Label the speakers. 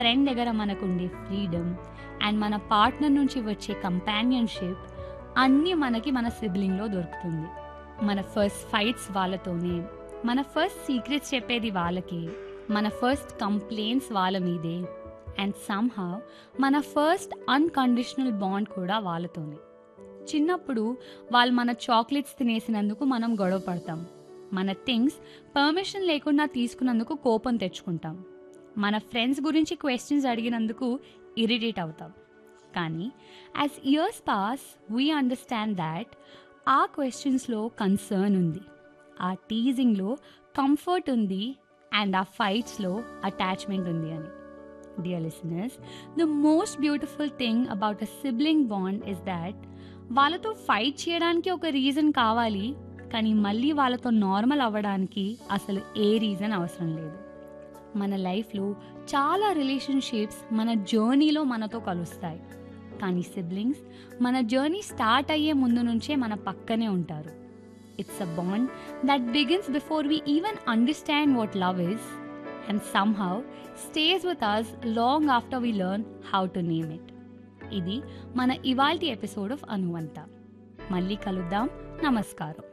Speaker 1: Friend దగ్గర మనకుండే freedom and మన పార్ట్నర్ నుంచి వచ్చే కంపానియన్షిప్ అన్నీ మనకి మన సిబ్లింగ్లో దొరుకుతుంది. మన ఫస్ట్ ఫైట్స్ వాళ్ళతోనే, మన ఫస్ట్ సీక్రెట్స్ చెప్పేది వాళ్ళకి, మన ఫస్ట్ కంప్లైంట్స్ వాళ్ళ మీదే, అండ్ సమ్హౌ మన ఫస్ట్ అన్కండిషనల్ బాండ్ కూడా వాళ్ళతోనే. చిన్నప్పుడు వాళ్ళు మన చాక్లెట్స్ తినేసినందుకు మనం గొడవ పడతాం, మన థింగ్స్ పర్మిషన్ లేకుండా తీసుకున్నందుకు కోపం తెచ్చుకుంటాం, మన ఫ్రెండ్స్ గురించి క్వశ్చన్స్ అడిగినందుకు ఇరిటేట్ అవుతాం. కానీ as years pass we understand that ఆ క్వశ్చన్స్లో కన్సర్న్ ఉంది, ఆ టీజింగ్లో కంఫర్ట్ ఉంది, అండ్ ఆ ఫైట్స్లో అటాచ్మెంట్ ఉంది అని. Dear listeners, the most beautiful thing about a sibling bond is that వాళ్ళతో ఫైట్ చేయడానికి ఒక రీజన్ కావాలి, కానీ మళ్ళీ వాళ్ళతో నార్మల్ అవ్వడానికి అసలు ఏ రీజన్ అవసరం లేదు. మన లైఫ్లో చాలా రిలేషన్షిప్స్ మన జర్నీలో మనతో కలుస్తాయి, కానీ సిబ్లింగ్స్ మన జర్నీ స్టార్ట్ అయ్యే ముందు నుంచే మన పక్కనే ఉంటారు. It's a bond that begins before we even understand what love is and somehow stays with us long after we learn how to name it. ఇది మన ఇవాల్టి ఎపిసోడ్ ఆఫ్ అనువంత. మళ్ళీ కలుద్దాం. నమస్కారం.